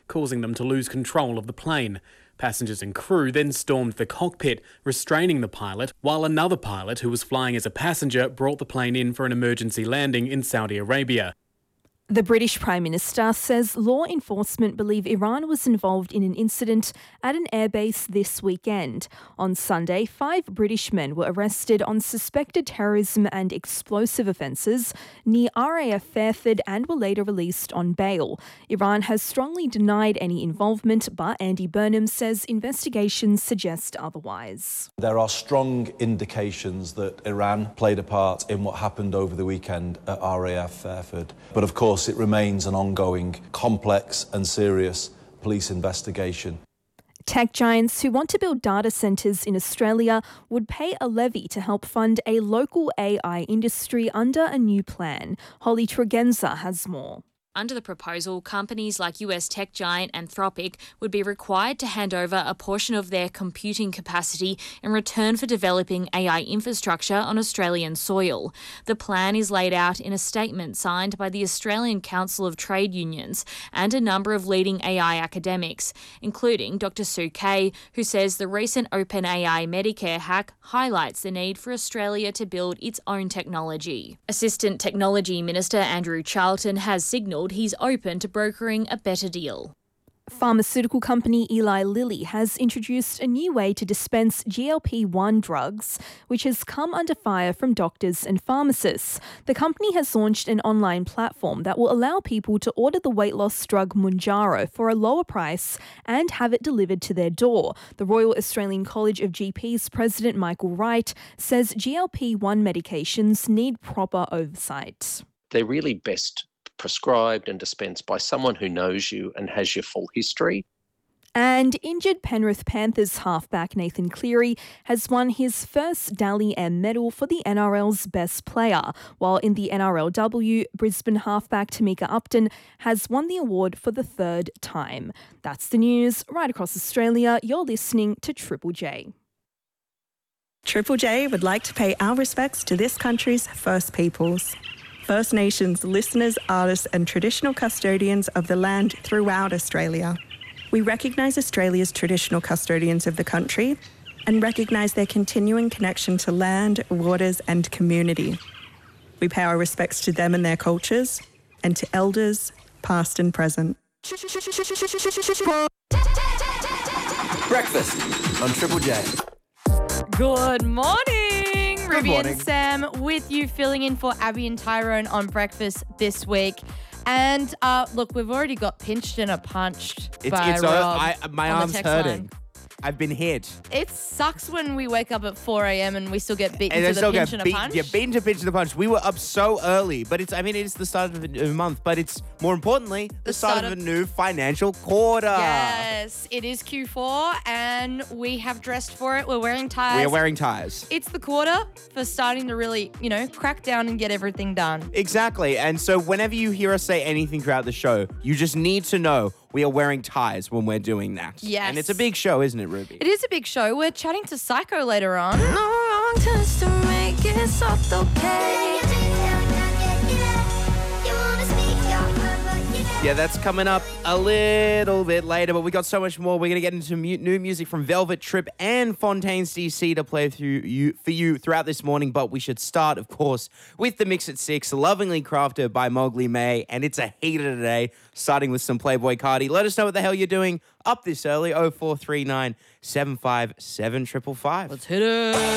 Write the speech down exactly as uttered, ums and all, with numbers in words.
causing them to lose control of the plane. Passengers and crew then stormed the cockpit, restraining the pilot, while another pilot who was flying as a passenger brought the plane in for an emergency landing in Saudi Arabia. The British Prime Minister says law enforcement believe Iran was involved in an incident at an airbase this weekend. On Sunday, five British men were arrested on suspected terrorism and explosive offences near R A F Fairford and were later released on bail. Iran has strongly denied any involvement, but Andy Burnham says investigations suggest otherwise. There are strong indications that Iran played a part in what happened over the weekend at R A F Fairford. But of course, it remains an ongoing, complex and serious police investigation. Tech giants who want to build data centres in Australia would pay a levy to help fund a local A I industry under a new plan. Holly Tregenza has more. Under the proposal, companies like U S tech giant Anthropic would be required to hand over a portion of their computing capacity in return for developing A I infrastructure on Australian soil. The plan is laid out in a statement signed by the Australian Council of Trade Unions and a number of leading A I academics, including Doctor Sue Kay, who says the recent OpenAI Medicare hack highlights the need for Australia to build its own technology. Assistant Technology Minister Andrew Charlton has signalled he's open to brokering a better deal. Pharmaceutical company Eli Lilly has introduced a new way to dispense G L P one drugs, which has come under fire from doctors and pharmacists. The company has launched an online platform that will allow people to order the weight loss drug Mounjaro for a lower price and have it delivered to their door. The Royal Australian College of G Ps President Michael Wright says G L P one medications need proper oversight. They're really best prescribed and dispensed by someone who knows you and has your full history. And injured Penrith Panthers halfback Nathan Cleary has won his first Dally M medal for the N R L's best player, while in the N R L W, Brisbane halfback Tamika Upton has won the award for the third time. That's the news right across Australia. You're listening to Triple J. Triple J would like to pay our respects to this country's First Peoples. First Nations listeners, artists and traditional custodians of the land throughout Australia. We recognise Australia's traditional custodians of the country and recognise their continuing connection to land, waters and community. We pay our respects to them and their cultures and to elders, past and present. Breakfast on Triple J. Good morning. Good Ruby morning. and Sam with you, filling in for Abby and Tyrone on breakfast this week. And uh, look, we've already got pinched and a punched It's, by it's Rob. I, my on the arm's text hurting. line. I've been hit. It sucks when we wake up at four a.m. and we still get beaten And I to the still pinch get and a beat, punch. yeah, beaten to pinch and a punch. We were up so early, but it's, I mean, it's the start of a new month, but it's more importantly, the, The start, start of of- a new financial quarter. Yes, it is Q four and we have dressed for it. We're wearing ties. We are wearing ties. It's the quarter for starting to really, you know, crack down and get everything done. Exactly. And so whenever you hear us say anything throughout the show, you just need to know we are wearing ties when we're doing that. Yes. And it's a big show, isn't it, Ruby? It is a big show. We're chatting to Psycho later on. No wrong turns to make it soft, okay? Yeah, that's coming up a little bit later, but we got so much more. We're going to get into mu- new music from Velvet Trip and Fontaines D C to play through you for you throughout this morning, but we should start, of course, with the Mix at Six, lovingly crafted by Mowgli May, and it's a heater today, starting with some Playboy Cardi. Let us know what the hell you're doing up this early, oh four three nine, seven five seven, five five five. Let's hit it.